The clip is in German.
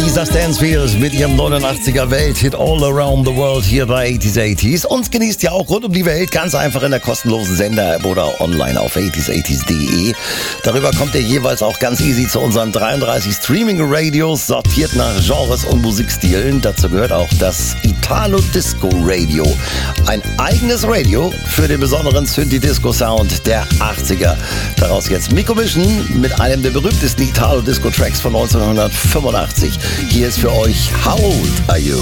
Lisa Stansfield mit ihrem 89er Welthit All Around the World hier bei 80s. Uns genießt ja auch rund um die Welt, ganz einfach in der kostenlosen Sender-App oder online auf 80s80s.de. Darüber kommt ihr jeweils auch ganz easy zu unseren 33 Streaming-Radios, sortiert nach Genres und Musikstilen. Dazu gehört auch das Italo Disco Radio. Ein eigenes Radio für den besonderen Synthi-Disco-Sound der 80er. Daraus jetzt Miko Mission mit einem der berühmtesten Italo-Disco-Tracks von 1985. Hier ist für euch How Old Are You?